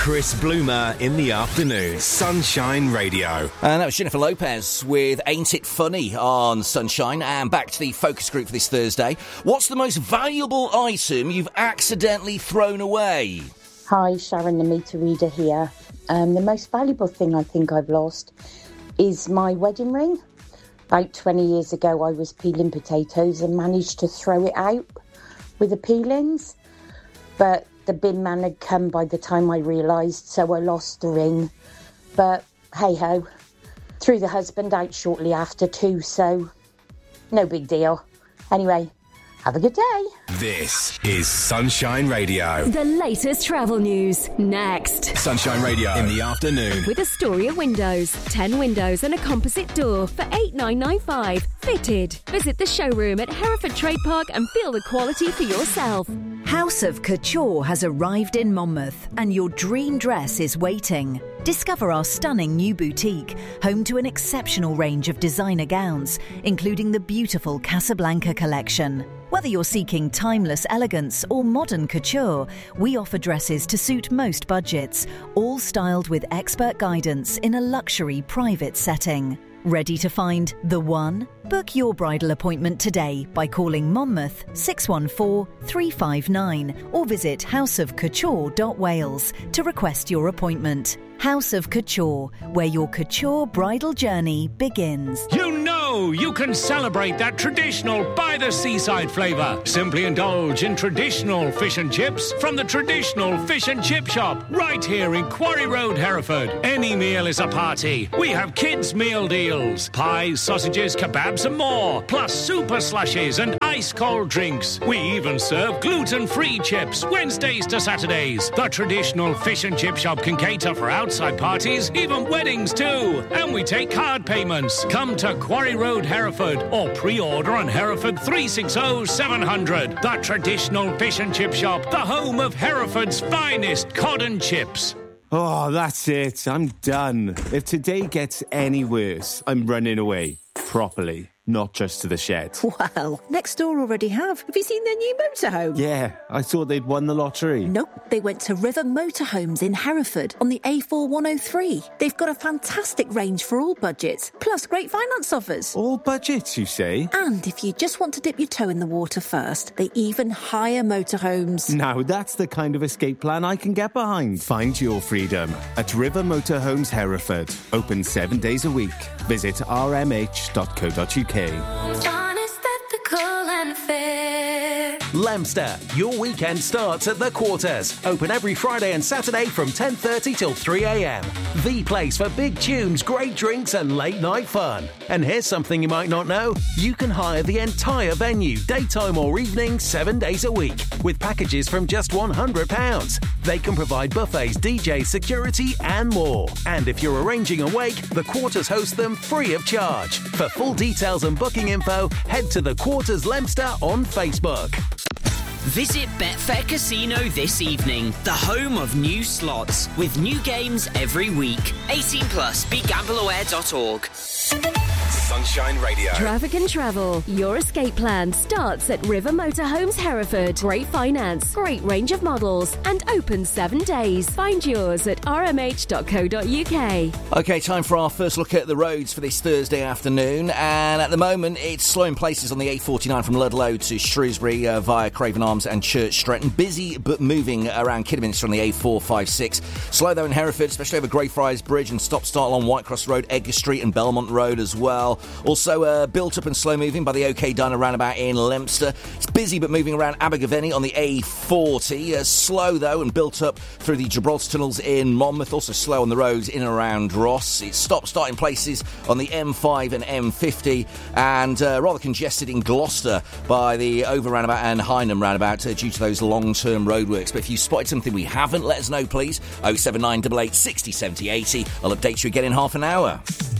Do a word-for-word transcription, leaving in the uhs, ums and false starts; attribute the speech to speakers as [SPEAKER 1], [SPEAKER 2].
[SPEAKER 1] Chris Bloomer in the afternoon. Sunshine Radio.
[SPEAKER 2] And that was Jennifer Lopez with Ain't It Funny on Sunshine. And back to the focus group for this Thursday. What's the most valuable item you've accidentally thrown away?
[SPEAKER 3] Hi, Sharon the meter reader here. Um, the most valuable thing I think I've lost is my wedding ring. About twenty years ago, I was peeling potatoes and managed to throw it out with the peelings. But the bin man had come by the time I realised, so I lost the ring. But hey-ho, threw the husband out shortly after too, so no big deal. Anyway, have a good day.
[SPEAKER 1] This is Sunshine Radio.
[SPEAKER 4] The latest travel news, next.
[SPEAKER 1] Sunshine Radio in the afternoon.
[SPEAKER 4] With Astoria Windows. ten windows and a composite door for eight thousand nine hundred ninety-five dollars. Fitted. Visit the showroom at Hereford Trade Park and feel the quality for yourself.
[SPEAKER 5] House of Couture has arrived in Monmouth and your dream dress is waiting. Discover our stunning new boutique, home to an exceptional range of designer gowns, including the beautiful Casablanca collection. Whether you're seeking timeless elegance or modern couture, we offer dresses to suit most budgets, all styled with expert guidance in a luxury private setting. Ready to find the one? Book your bridal appointment today by calling Monmouth six one four, three five nine or visit house of couture dot wales to request your appointment. House of Couture, where your couture bridal journey begins.
[SPEAKER 6] You know you can celebrate that traditional by-the-seaside flavour. Simply indulge in traditional fish and chips from the traditional fish and chip shop right here in Quarry Road, Hereford. Any meal is a party. We have kids' meal deals. Pies, sausages, kebabs and more. Plus super slushies and ice-cold drinks. We even serve gluten-free chips Wednesdays to Saturdays. The traditional fish and chip shop can cater for out outside parties, even weddings too. And we take card payments. Come to Quarry Road, Hereford, or pre-order on Hereford three six zero, seven hundred. The traditional fish and chip shop, the home of Hereford's finest cod and chips.
[SPEAKER 7] Oh, that's it. I'm done. If today gets any worse, I'm running away. Properly. Not just to the shed.
[SPEAKER 8] Well, next door already have. Have you seen their new motorhome?
[SPEAKER 7] Yeah, I thought they'd won the lottery.
[SPEAKER 8] Nope, they went to River Motorhomes in Hereford on the A four one oh three. They've got a fantastic range for all budgets, plus great finance offers.
[SPEAKER 7] All budgets, you say?
[SPEAKER 8] And if you just want to dip your toe in the water first, they even hire motorhomes.
[SPEAKER 7] Now that's the kind of escape plan I can get behind. Find your freedom at River Motorhomes Hereford. Open seven days a week. Visit r m h dot co dot u k.
[SPEAKER 9] Honest, ethical and fair.
[SPEAKER 10] Leominster, your weekend starts at The Quarters. Open every Friday and Saturday from ten thirty till three a.m. The place for big tunes, great drinks and late night fun. And here's something you might not know. You can hire the entire venue, daytime or evening, seven days a week, with packages from just one hundred pounds. They can provide buffets, D J, security and more. And if you're arranging a wake, The Quarters host them free of charge. For full details and booking info, head to The Quarters Leominster on Facebook.
[SPEAKER 11] Visit Betfair Casino this evening, the home of new slots, with new games every week. eighteen plus, be gamble aware dot org.
[SPEAKER 1] Sunshine Radio.
[SPEAKER 4] Traffic and travel. Your escape plan starts at River Motorhomes Hereford. Great finance, great range of models, and open seven days. Find yours at r m h dot co dot u k.
[SPEAKER 2] OK, time for our first look at the roads for this Thursday afternoon. And at the moment, it's slow in places on the A forty-nine from Ludlow to Shrewsbury uh, via Craven Arms and Church Stretton. Busy but moving around Kidderminster on the A four fifty-six. Slow though in Hereford, especially over Greyfriars Bridge, and stop-start along Whitecross Road, Edgar Street and Belmont Road as well. Also uh, built up and slow moving by the OK Diner roundabout in Leominster. It's busy but moving around Abergavenny on the A forty. Uh, slow though and built up through the Gibraltar tunnels in Monmouth. Also slow on the roads in and around Ross. It's stop-start in places on the M five and M fifty, and uh, rather congested in Gloucester by the over roundabout and Hynham roundabout uh, due to those long-term roadworks. But if you spotted something we haven't, let us know please. oh seven nine eight eight, six oh, seventy, eighty. I'll update you again in half an hour.